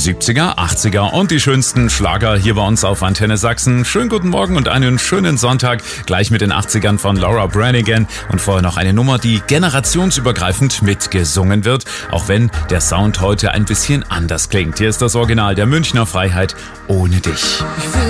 70er, 80er und die schönsten Schlager hier bei uns auf Antenne Sachsen. Schönen guten Morgen und einen schönen Sonntag. Gleich mit den 80ern von Laura Branigan und vorher noch eine Nummer, die generationsübergreifend mitgesungen wird, auch wenn der Sound heute ein bisschen anders klingt. Hier ist das Original der Münchner Freiheit, Ohne dich. Ich will